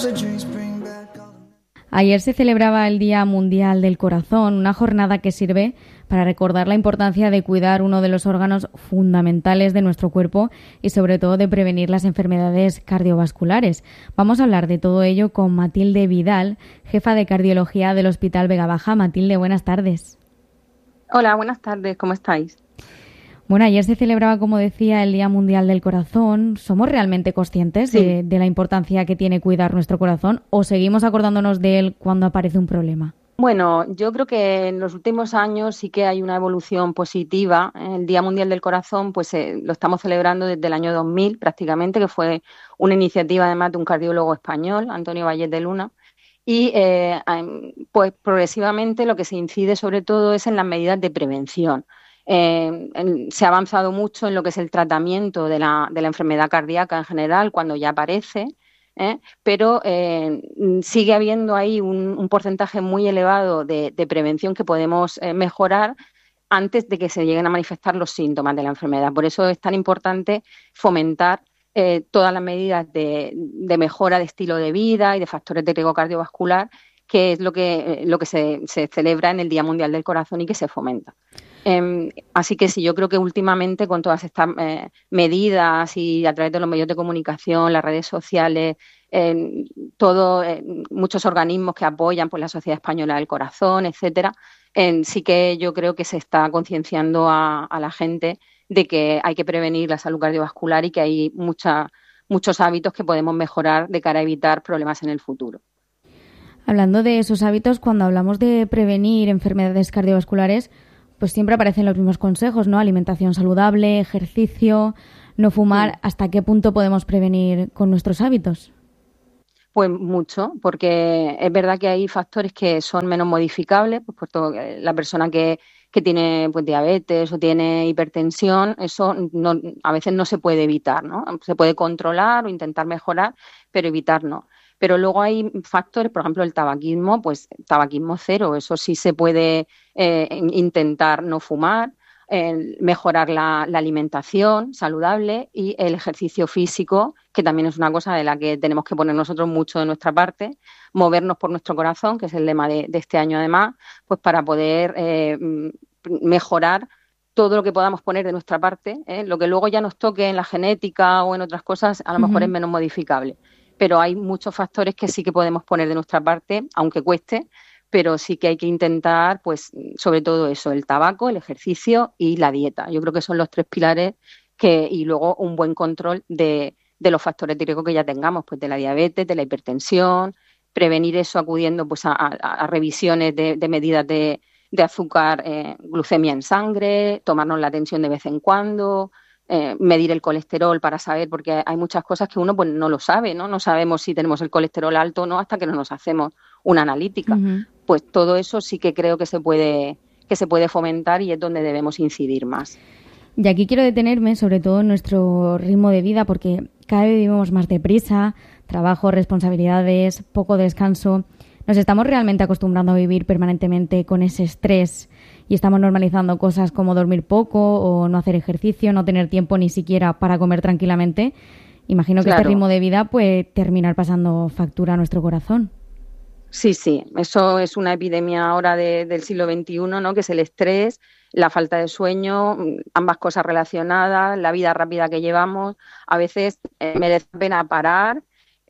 Ayer se celebraba el Día Mundial del Corazón, una jornada que sirve para recordar la importancia de cuidar uno de los órganos fundamentales de nuestro cuerpo y sobre todo de prevenir las enfermedades cardiovasculares. Vamos a hablar de todo ello con Matilde Vidal, jefa de cardiología del Hospital Vega Baja. Matilde, buenas tardes. Hola, buenas tardes, ¿cómo estáis? Bueno, ayer se celebraba, como decía, el Día Mundial del Corazón. ¿Somos realmente conscientes de la importancia que tiene cuidar nuestro corazón o seguimos acordándonos de él cuando aparece un problema? Bueno, yo creo que en los últimos años sí que hay una evolución positiva. El Día Mundial del Corazón pues lo estamos celebrando desde el año 2000 prácticamente, que fue una iniciativa además de un cardiólogo español, Antonio Vallet de Luna. Y pues progresivamente lo que se incide sobre todo es en las medidas de prevención. Se ha avanzado mucho en lo que es el tratamiento de la enfermedad cardíaca en general cuando ya aparece, pero sigue habiendo ahí un porcentaje muy elevado de prevención que podemos mejorar antes de que se lleguen a manifestar los síntomas de la enfermedad. Por eso es tan importante fomentar todas las medidas de mejora de estilo de vida y de factores de riesgo cardiovascular, que es lo que se celebra en el Día Mundial del Corazón y que se fomenta. Así que sí, yo creo que últimamente con todas estas medidas y a través de los medios de comunicación, las redes sociales, muchos organismos que apoyan pues, la Sociedad Española del Corazón, etcétera, sí que yo creo que se está concienciando a la gente de que hay que prevenir la salud cardiovascular y que hay muchos hábitos que podemos mejorar de cara a evitar problemas en el futuro. Hablando de esos hábitos, cuando hablamos de prevenir enfermedades cardiovasculares, pues siempre aparecen los mismos consejos, ¿no? Alimentación saludable, ejercicio, no fumar. ¿Hasta qué punto podemos prevenir con nuestros hábitos? Pues mucho, porque es verdad que hay factores que son menos modificables, pues por todo, la persona que tiene pues, diabetes o tiene hipertensión, eso a veces no se puede evitar, ¿no? Se puede controlar o intentar mejorar, pero evitar no. Pero luego hay factores, por ejemplo, el tabaquismo, pues tabaquismo cero, eso sí se puede intentar no fumar, mejorar la alimentación saludable y el ejercicio físico, que también es una cosa de la que tenemos que poner nosotros mucho de nuestra parte, movernos por nuestro corazón, que es el lema de este año además, pues para poder mejorar todo lo que podamos poner de nuestra parte, lo que luego ya nos toque en la genética o en otras cosas, a lo mejor es menos modificable. Pero hay muchos factores que sí que podemos poner de nuestra parte, aunque cueste, pero sí que hay que intentar, pues, sobre todo eso, el tabaco, el ejercicio y la dieta. Yo creo que son los tres pilares y luego un buen control de los factores de riesgo que ya tengamos, pues de la diabetes, de la hipertensión, prevenir eso acudiendo pues a revisiones de medidas de azúcar, glucemia en sangre, tomarnos la tensión de vez en cuando, medir el colesterol para saber, porque hay muchas cosas que uno pues no lo sabe, ¿no? No sabemos si tenemos el colesterol alto o no hasta que no nos hacemos una analítica. Pues todo eso sí que creo que se puede fomentar y es donde debemos incidir más. Y aquí quiero detenerme sobre todo en nuestro ritmo de vida, porque cada vez vivimos más deprisa, trabajo, responsabilidades, poco descanso. Nos estamos realmente acostumbrando a vivir permanentemente con ese estrés y estamos normalizando cosas como dormir poco o no hacer ejercicio, no tener tiempo ni siquiera para comer tranquilamente. Imagino que este ritmo de vida puede terminar pasando factura a nuestro corazón. Sí, eso es una epidemia ahora del siglo XXI, ¿no? Que es el estrés, la falta de sueño, ambas cosas relacionadas, la vida rápida que llevamos. A veces merece la pena parar,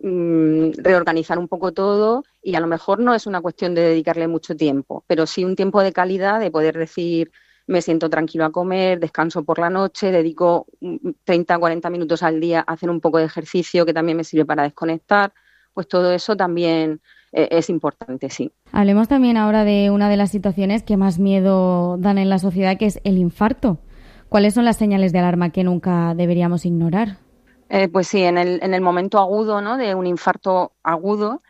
reorganizar un poco todo y a lo mejor no es una cuestión de dedicarle mucho tiempo, pero sí un tiempo de calidad de poder decir me siento tranquilo a comer, descanso por la noche, dedico 30 40 minutos al día a hacer un poco de ejercicio que también me sirve para desconectar, pues todo eso también es importante, sí. Hablemos también ahora de una de las situaciones que más miedo dan en la sociedad, que es el infarto. ¿Cuáles son las señales de alarma que nunca deberíamos ignorar? Pues sí, en el momento agudo, ¿no? De un infarto agudo,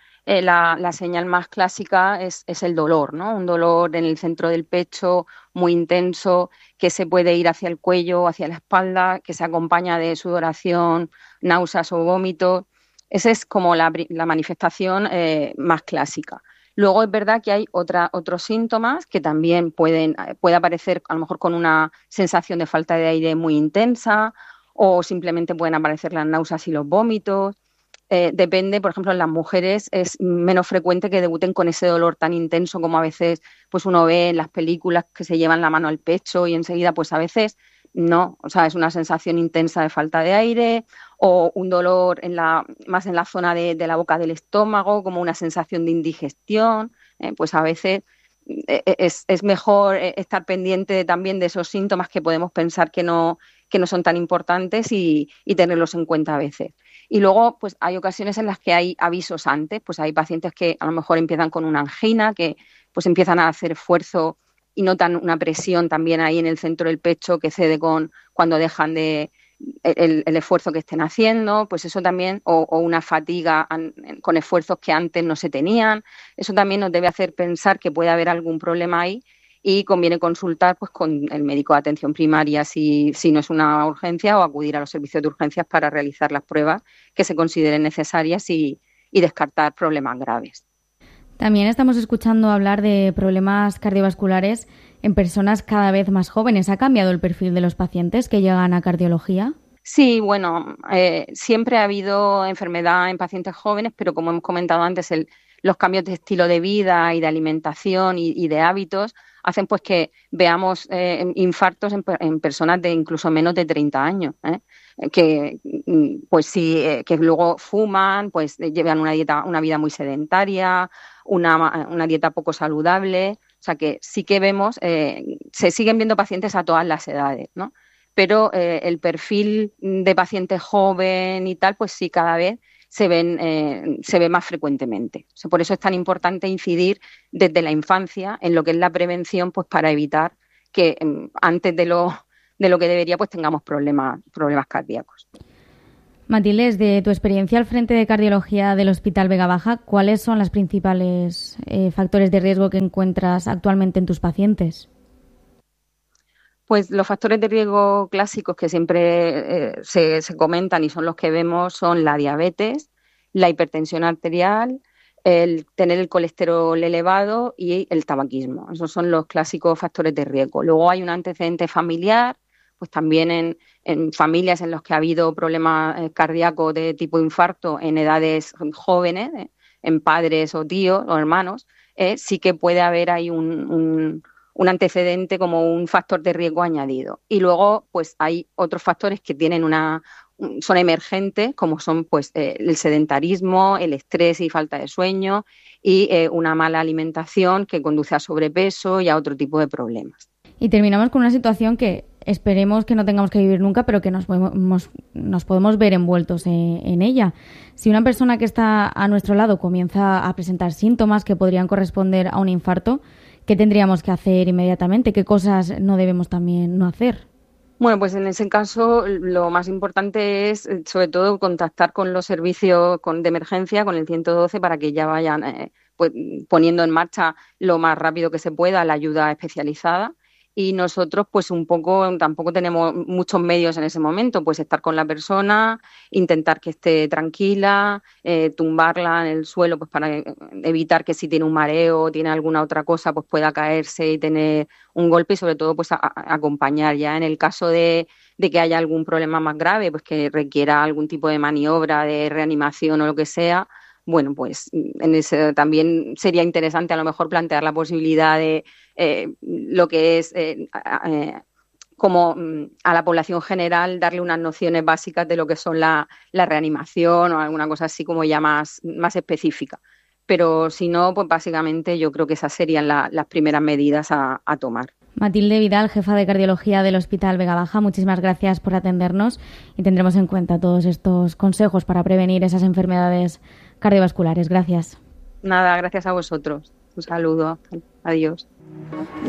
la señal más clásica es el dolor, ¿no? Un dolor en el centro del pecho muy intenso que se puede ir hacia el cuello, hacia la espalda, que se acompaña de sudoración, náuseas o vómitos. Esa es como la manifestación más clásica. Luego es verdad que hay otros síntomas que también puede aparecer a lo mejor con una sensación de falta de aire muy intensa o simplemente pueden aparecer las náuseas y los vómitos. depende, por ejemplo, en las mujeres es menos frecuente que debuten con ese dolor tan intenso como a veces pues uno ve en las películas que se llevan la mano al pecho y enseguida pues a veces no, o sea, es una sensación intensa de falta de aire o un dolor más en la zona de la boca del estómago, como una sensación de indigestión, pues a veces es mejor estar pendiente también de esos síntomas que podemos pensar que no son tan importantes y tenerlos en cuenta a veces. Y luego, pues hay ocasiones en las que hay avisos antes, pues hay pacientes que a lo mejor empiezan con una angina, que pues empiezan a hacer esfuerzo y notan una presión también ahí en el centro del pecho que cede cuando dejan el esfuerzo que estén haciendo, pues eso también, o una fatiga con esfuerzos que antes no se tenían, eso también nos debe hacer pensar que puede haber algún problema ahí y conviene consultar pues con el médico de atención primaria si no es una urgencia o acudir a los servicios de urgencias para realizar las pruebas que se consideren necesarias y descartar problemas graves. También estamos escuchando hablar de problemas cardiovasculares en personas cada vez más jóvenes. ¿Ha cambiado el perfil de los pacientes que llegan a cardiología? Sí, bueno, siempre ha habido enfermedad en pacientes jóvenes, pero como hemos comentado antes, los cambios de estilo de vida y de alimentación y de hábitos hacen pues que veamos infartos en personas de incluso menos de 30 años, que pues sí, que luego fuman, pues llevan una vida muy sedentaria, una dieta poco saludable, o sea que sí que vemos, se siguen viendo pacientes a todas las edades, ¿no? Pero el perfil de paciente joven y tal, pues sí, cada vez se ve más frecuentemente. O sea, por eso es tan importante incidir desde la infancia en lo que es la prevención, pues para evitar que antes de lo que debería, pues tengamos problemas cardíacos. Matilde, desde tu experiencia al frente de cardiología del Hospital Vega Baja, ¿cuáles son los principales factores de riesgo que encuentras actualmente en tus pacientes? Pues los factores de riesgo clásicos que siempre se comentan y son los que vemos son la diabetes, la hipertensión arterial, el tener el colesterol elevado y el tabaquismo. Esos son los clásicos factores de riesgo. Luego hay un antecedente familiar, pues también en familias en las que ha habido problemas cardíacos de tipo infarto en edades jóvenes, en padres o tíos o hermanos, sí que puede haber ahí un antecedente como un factor de riesgo añadido. Y luego, pues hay otros factores que son emergentes, como son pues el sedentarismo, el estrés y falta de sueño y una mala alimentación que conduce a sobrepeso y a otro tipo de problemas. Y terminamos con una situación que esperemos que no tengamos que vivir nunca, pero que nos podemos ver envueltos en ella. Si una persona que está a nuestro lado comienza a presentar síntomas que podrían corresponder a un infarto, ¿qué tendríamos que hacer inmediatamente? ¿Qué cosas no debemos también no hacer? Bueno, pues en ese caso lo más importante es sobre todo contactar con los servicios de emergencia, con el 112, para que ya vayan pues, poniendo en marcha lo más rápido que se pueda la ayuda especializada. Y nosotros pues un poco tampoco tenemos muchos medios en ese momento, pues estar con la persona, intentar que esté tranquila, tumbarla en el suelo pues para evitar que si tiene un mareo o tiene alguna otra cosa pues pueda caerse y tener un golpe y sobre todo pues acompañar ya en el caso de que haya algún problema más grave, pues que requiera algún tipo de maniobra de reanimación o lo que sea. Bueno, pues en ese también sería interesante a lo mejor plantear la posibilidad de lo que es como a la población general darle unas nociones básicas de lo que son la reanimación o alguna cosa así como ya más específica. Pero si no, pues básicamente yo creo que esas serían las primeras medidas a tomar. Matilde Vidal, jefa de cardiología del Hospital Vega Baja, muchísimas gracias por atendernos y tendremos en cuenta todos estos consejos para prevenir esas enfermedades cardiovasculares. Gracias. Nada, gracias a vosotros. Un saludo. Adiós.